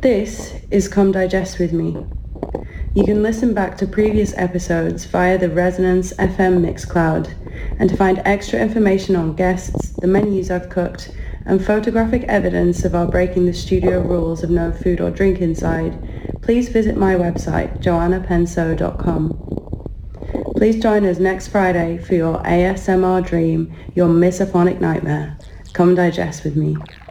This is Come Digest With Me. You can listen back to previous episodes via the Resonance FM Mixcloud, and to find extra information on guests, the menus I've cooked, and photographic evidence of our breaking the studio rules of no food or drink inside, please visit my website, joannapenso.com. Please join us next Friday for your ASMR dream, your misophonic nightmare. Come digest with me.